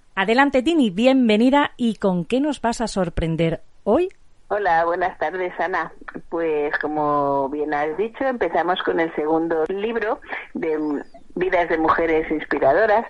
Adelante, Tini, bienvenida. ¿Y con qué nos vas a sorprender hoy? Hola, buenas tardes, Ana. Pues como bien has dicho, empezamos con el segundo libro de Vidas de Mujeres Inspiradoras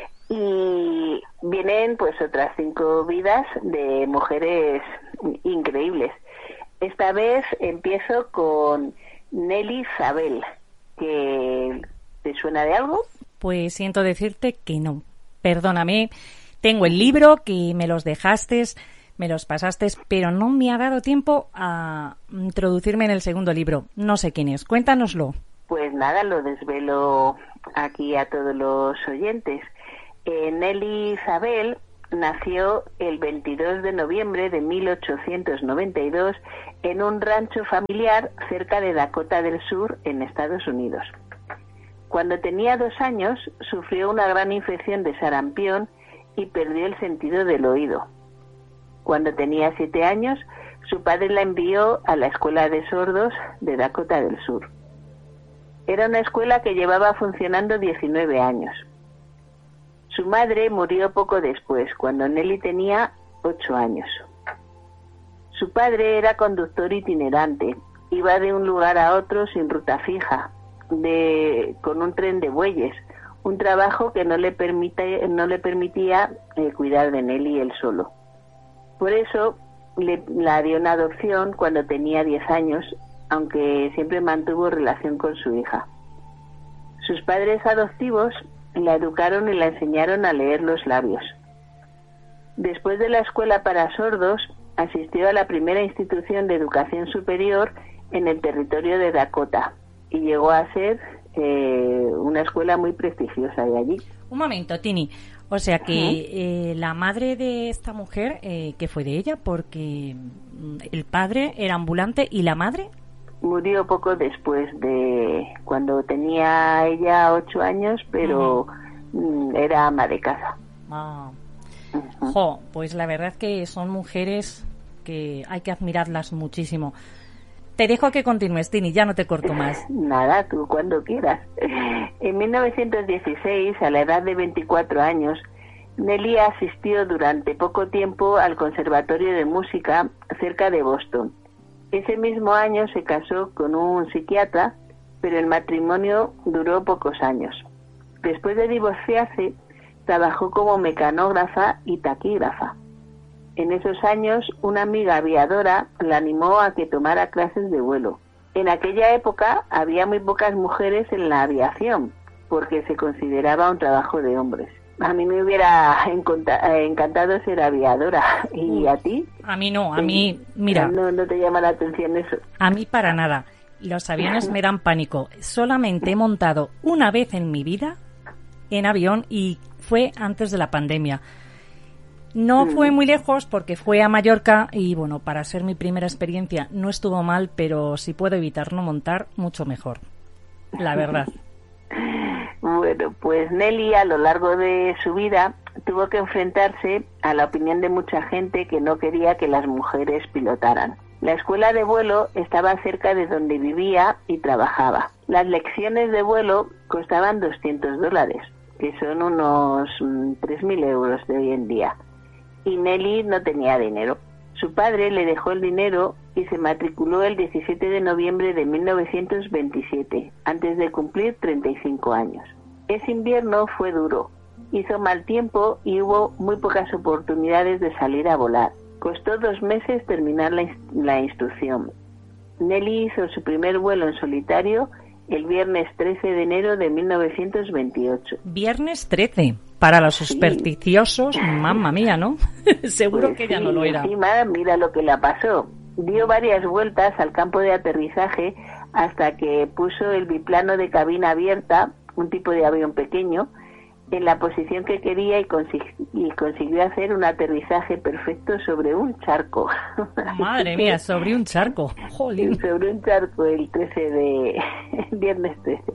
y vienen pues otras 5 vidas de mujeres increíbles. Esta vez empiezo con Nelly Sabel, que ¿te suena de algo? Pues siento decirte que no. Perdóname, tengo el libro que me los dejaste, me los pasaste, pero no me ha dado tiempo a introducirme en el segundo libro. No sé quién es, cuéntanoslo. Pues nada, lo desvelo aquí a todos los oyentes. Nelly Sabel nació el 22 de noviembre de 1892 en un rancho familiar cerca de Dakota del Sur, en Estados Unidos. Cuando tenía 2 años, sufrió una gran infección de sarampión y perdió el sentido del oído. Cuando tenía 7 años, su padre la envió a la Escuela de Sordos de Dakota del Sur. Era una escuela que llevaba funcionando 19 años. Su madre murió poco después, cuando Nelly tenía 8 años. Su padre era conductor itinerante, iba de un lugar a otro sin ruta fija, con un tren de bueyes, un trabajo que no le permitía cuidar de Nelly él solo. Por eso la dio en adopción cuando tenía 10 años, aunque siempre mantuvo relación con su hija. Sus padres adoptivos la educaron y la enseñaron a leer los labios. Después de la escuela para sordos, asistió a la primera institución de educación superior en el territorio de Dakota y llegó a ser una escuela muy prestigiosa de allí. Un momento, Tini. O sea que la madre de esta mujer, ¿qué fue de ella? Porque el padre era ambulante y la madre... Murió poco después de cuando tenía ella 8 años, pero era ama de casa. Pues la verdad que son mujeres que hay que admirarlas muchísimo. Te dejo que continúes, Tini, ya no te corto más. Nada, tú cuando quieras. En 1916, a la edad de 24 años, Nelly asistió durante poco tiempo al Conservatorio de Música cerca de Boston. Ese mismo año se casó con un psiquiatra, pero el matrimonio duró pocos años. Después de divorciarse, trabajó como mecanógrafa y taquígrafa. En esos años, una amiga aviadora la animó a que tomara clases de vuelo. En aquella época había muy pocas mujeres en la aviación, porque se consideraba un trabajo de hombres. A mí me hubiera encantado ser aviadora. ¿Y a ti? A mí no, a mí, mira... ¿No te llama la atención eso? A mí para nada. Los aviones me dan pánico. Solamente he montado una vez en mi vida en avión y fue antes de la pandemia. No fue muy lejos porque fue a Mallorca y, bueno, para ser mi primera experiencia no estuvo mal, pero si puedo evitar no montar, mucho mejor. La verdad. Bueno, pues Nelly a lo largo de su vida tuvo que enfrentarse a la opinión de mucha gente que no quería que las mujeres pilotaran. La escuela de vuelo estaba cerca de donde vivía y trabajaba. Las lecciones de vuelo costaban $200, que son unos 3.000 euros de hoy en día. Y Nelly no tenía dinero. Su padre le dejó el dinero y se matriculó el 17 de noviembre de 1927, antes de cumplir 35 años. Ese invierno fue duro, hizo mal tiempo y hubo muy pocas oportunidades de salir a volar. Costó 2 meses terminar la instrucción. Nelly hizo su primer vuelo en solitario el viernes 13 de enero de 1928. Viernes 13, para los supersticiosos, mamma mía, ¿no? Seguro pues que ya sí, no lo era. Encima, mira lo que le pasó. Dio varias vueltas al campo de aterrizaje hasta que puso el biplano de cabina abierta, un tipo de avión pequeño, en la posición que quería y consiguió hacer un aterrizaje perfecto sobre un charco. Madre mía, sobre un charco. Jolín. Sobre un charco el viernes 13.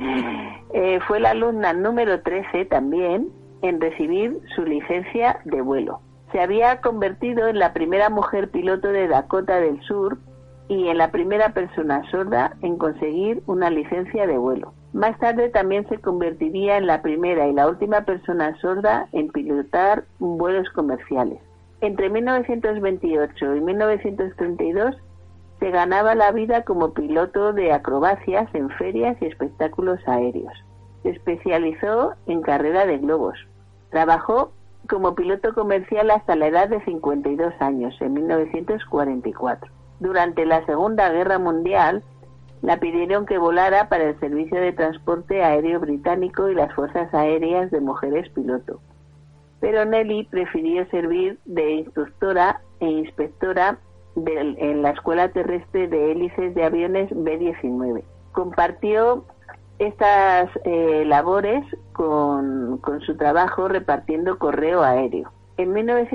Fue la alumna número 13 también en recibir su licencia de vuelo. Se había convertido en la primera mujer piloto de Dakota del Sur y en la primera persona sorda en conseguir una licencia de vuelo. Más tarde también se convertiría en la primera y la última persona sorda en pilotar vuelos comerciales. Entre 1928 y 1932 se ganaba la vida como piloto de acrobacias en ferias y espectáculos aéreos. Se especializó en carrera de globos. Trabajó como piloto comercial hasta la edad de 52 años, en 1944. Durante la Segunda Guerra Mundial, la pidieron que volara para el Servicio de Transporte Aéreo Británico y las Fuerzas Aéreas de Mujeres Piloto. Pero Nelly prefirió servir de instructora e inspectora en la Escuela Terrestre de Hélices de Aviones B-19. Compartió estas labores con su trabajo repartiendo correo aéreo. En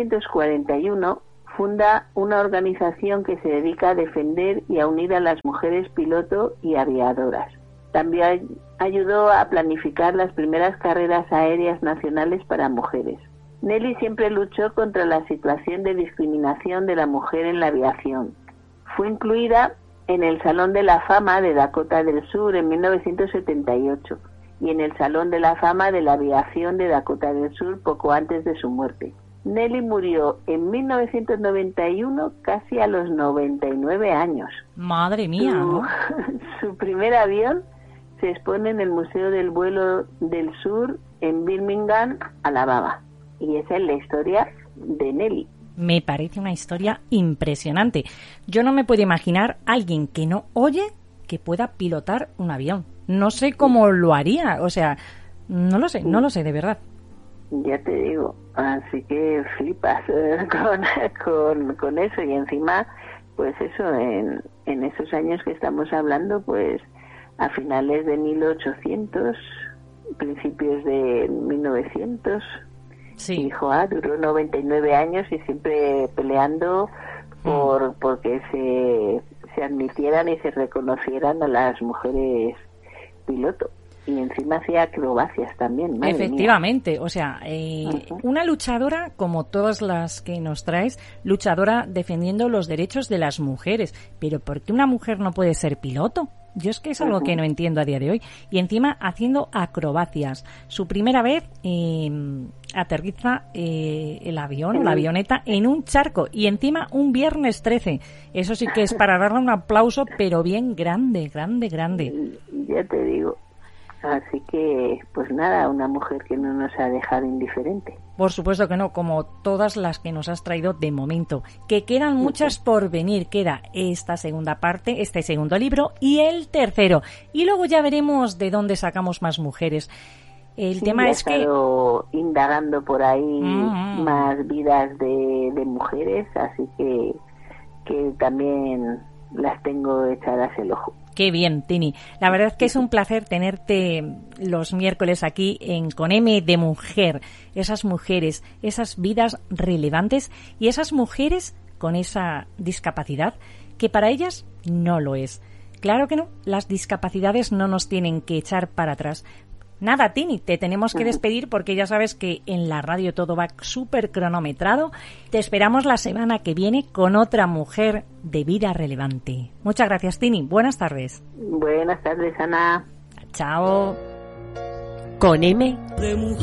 1941 funda una organización que se dedica a defender y a unir a las mujeres piloto y aviadoras. También ayudó a planificar las primeras carreras aéreas nacionales para mujeres. Nelly siempre luchó contra la situación de discriminación de la mujer en la aviación. Fue incluida en el Salón de la Fama de Dakota del Sur en 1978 y en el Salón de la Fama de la Aviación de Dakota del Sur poco antes de su muerte. Nelly murió en 1991 casi a los 99 años. Madre mía, ¿no? Su primer avión se expone en el Museo del Vuelo del Sur en Birmingham, Alabama. Y esa es la historia de Nelly. Me parece una historia impresionante. Yo no me puedo imaginar a alguien que no oye que pueda pilotar un avión. No sé cómo lo haría, o sea, no lo sé de verdad. Ya te digo, así que flipas con eso y encima, pues eso, en esos años que estamos hablando, pues a finales de 1800, principios de 1900... Sí. Dijo, duró 99 años y siempre peleando porque se admitieran y se reconocieran a las mujeres piloto. Y encima hacía acrobacias también. Efectivamente, mía. O sea, una luchadora como todas las que nos traes, luchadora defendiendo los derechos de las mujeres. Pero ¿por qué una mujer no puede ser piloto? Yo es que es algo que no entiendo a día de hoy. Y encima haciendo acrobacias. Su primera vez aterriza el avión o la avioneta en un charco y encima un viernes 13. Eso sí que es para darle un aplauso, pero bien grande. Ya te digo. Así que, pues nada, una mujer que no nos ha dejado indiferente. Por supuesto que no, como todas las que nos has traído de momento. Que quedan muchas por venir. Queda esta segunda parte, este segundo libro y el tercero. Y luego ya veremos de dónde sacamos más mujeres. El tema es que... he estado indagando por ahí más vidas de mujeres, así que también las tengo echadas el ojo. Qué bien, Tini. La verdad es que es un placer tenerte los miércoles aquí en Con M de Mujer. Esas mujeres, esas vidas relevantes y esas mujeres con esa discapacidad que para ellas no lo es. Claro que no, las discapacidades no nos tienen que echar para atrás. Nada, Tini, te tenemos que despedir porque ya sabes que en la radio todo va súper cronometrado. Te esperamos la semana que viene con otra mujer de vida relevante. Muchas gracias, Tini. Buenas tardes. Buenas tardes, Ana. Chao. Con M de Mujer.